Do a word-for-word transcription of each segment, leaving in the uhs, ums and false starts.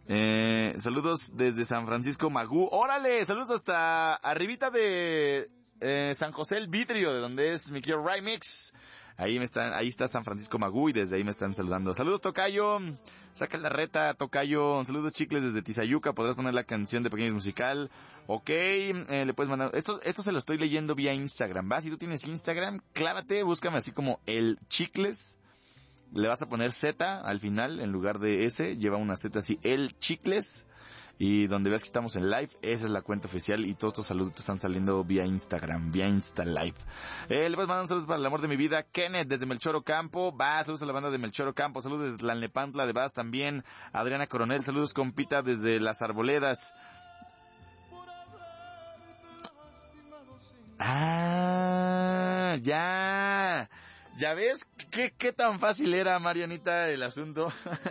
Eh, saludos desde San Francisco Magú. ¡Órale! Saludos hasta arribita de eh, San José el Vidrio, de donde es mi querido Remix. Ahí me están, ahí está San Francisco Magú y desde ahí me están saludando. Saludos, Tocayo. Saca la reta, Tocayo. Saludos, Chicles, desde Tizayuca. Podrás poner la canción de Pequeños Musical. Ok, eh, le puedes mandar. Esto, esto se lo estoy leyendo vía Instagram, ¿va? Si tú tienes Instagram, clávate, búscame así como el Chicles. Le vas a poner Z al final en lugar de S. Lleva una Z así, el Chicles. Y donde veas que estamos en live, esa es la cuenta oficial y todos estos saludos te están saliendo vía Instagram, vía Insta Live. Eh, le voy a mandar un saludo para el amor de mi vida, Kenneth, desde Melchor Ocampo. Va, saludos a la banda de Melchor Ocampo, saludos desde Tlalnepantla de Vaz también. Adriana Coronel, saludos compita desde Las Arboledas. Ah, ya. ¿Ya ves qué, qué tan fácil era, Marianita, el asunto?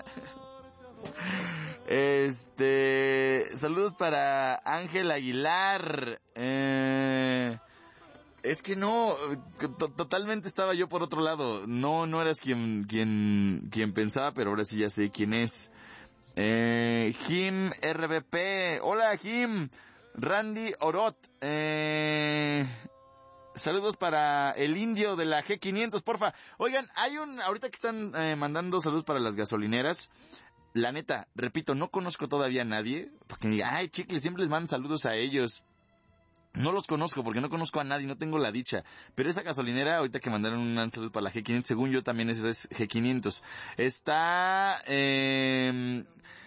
Este, saludos para Ángel Aguilar. Eh, es que no, to- totalmente estaba yo por otro lado. No, no eras quien, quien, quien pensaba, pero ahora sí ya sé quién es. Eh, Jim R B P. Hola, Jim. Randy Orot. Eh, saludos para el indio de la G quinientos, porfa. Oigan, hay un, ahorita que están eh, mandando saludos para las gasolineras. La neta, repito, no conozco todavía a nadie, porque diga, ay, Chicles, siempre les mandan saludos a ellos. No los conozco, porque no conozco a nadie, no tengo la dicha. Pero esa gasolinera, ahorita que mandaron un saludo para la G quinientos, según yo también esa es G quinientos. Está, eh...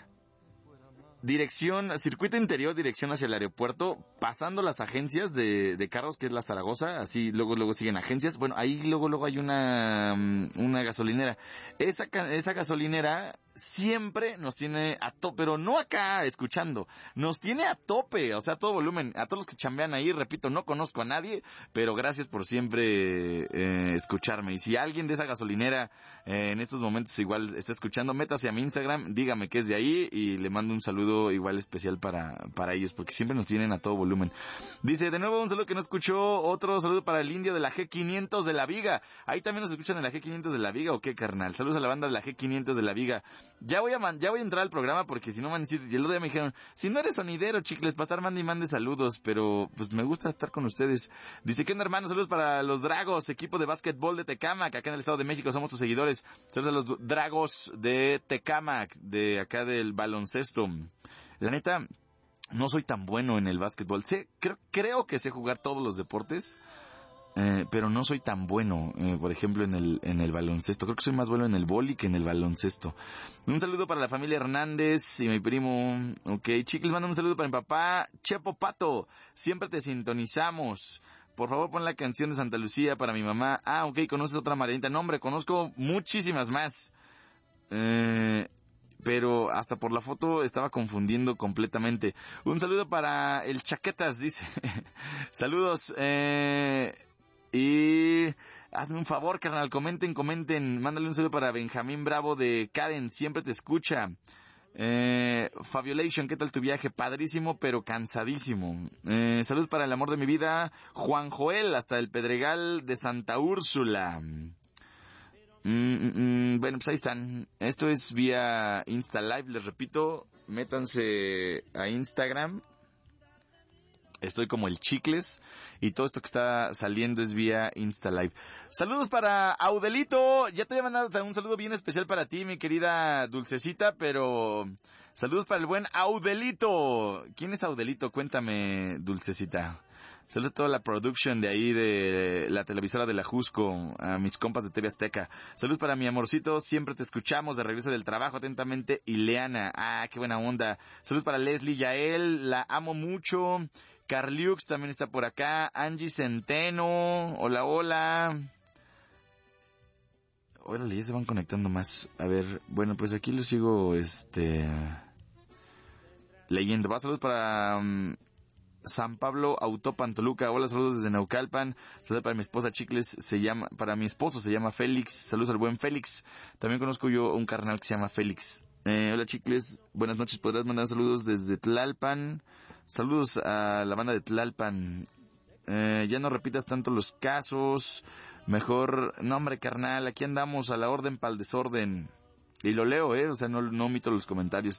dirección, circuito interior, dirección hacia el aeropuerto, pasando las agencias de, de carros, que es la Zaragoza, así luego luego siguen agencias. Bueno, ahí luego luego hay una una gasolinera. Esa esa gasolinera siempre nos tiene a tope, pero no acá escuchando, nos tiene a tope, o sea, a todo volumen. A todos los que chambean ahí, repito, no conozco a nadie, pero gracias por siempre eh, escucharme. Y si alguien de esa gasolinera eh, en estos momentos igual está escuchando, métase a mi Instagram, dígame que es de ahí y le mando un saludo igual especial para para ellos, porque siempre nos tienen a todo volumen. Dice, de nuevo un saludo que no escuchó, otro saludo para el indio de la G quinientos de la Viga. Ahí también nos escuchan en la G quinientos de la Viga, ¿o qué, carnal? Saludos a la banda de la G quinientos de la Viga. Ya voy a man, ya voy a entrar al programa porque si no van a decir, y el otro día me dijeron, si no eres sonidero, Chicles, para estar mande y mande saludos, pero pues me gusta estar con ustedes. Dice, ¿qué onda, hermano? Saludos para los Dragos, equipo de básquetbol de Tecámac, acá en el Estado de México, somos tus seguidores. Saludos a los Dragos de Tecámac, de acá del baloncesto. La neta, no soy tan bueno en el básquetbol. Sé, creo, creo que sé jugar todos los deportes, eh, pero no soy tan bueno, eh, por ejemplo, en el en el baloncesto. Creo que soy más bueno en el vóley que en el baloncesto. Un saludo para la familia Hernández y mi primo. Ok, Chicles, manda un saludo para mi papá, Chepo Pato. Siempre te sintonizamos. Por favor, pon la canción de Santa Lucía para mi mamá. Ah, ok, ¿conoces otra Marianita? No, hombre, conozco muchísimas más. Eh... Pero hasta por la foto estaba confundiendo completamente. Un saludo para el Chaquetas, dice. Saludos. Eh, y hazme un favor, carnal. Comenten, comenten. Mándale un saludo para Benjamín Bravo de Caden. Siempre te escucha. Eh, Fabiolation, ¿qué tal tu viaje? Padrísimo, pero cansadísimo. Eh, saludos para el amor de mi vida, Juan Joel, hasta el Pedregal de Santa Úrsula. Mm, mm, mm, bueno, pues ahí están. Esto es vía Insta Live, les repito, métanse a Instagram. Estoy como el Chicles y todo esto que está saliendo es vía Insta Live. Saludos para Audelito. Ya te había mandado un saludo bien especial para ti, mi querida Dulcecita, pero saludos para el buen Audelito. ¿Quién es Audelito? Cuéntame, Dulcecita. Saludos a toda la production de ahí de la televisora de la Jusco, a mis compas de T V Azteca. Saludos para mi amorcito, siempre te escuchamos de regreso del trabajo, atentamente, Ileana. Ah, qué buena onda. Saludos para Leslie Yael, la amo mucho. Carliux también está por acá. Angie Centeno, hola, hola. Órale, ya se van conectando más. A ver, bueno, pues aquí lo sigo, este... leyendo. Va, saludos para... Um, San Pablo Autopan Toluca. Hola, saludos desde Naucalpan. Saludos para mi esposa Chicles, se llama, para mi esposo se llama Félix. Saludos al buen Félix. También conozco yo un carnal que se llama Félix. Eh, hola Chicles, buenas noches. Podrás mandar saludos desde Tlalpan. Saludos a la banda de Tlalpan. Eh, ya no repitas tanto los casos. Mejor, no hombre carnal, aquí andamos a la orden pa'l desorden. Y lo leo, eh, o sea, no, no omito los comentarios.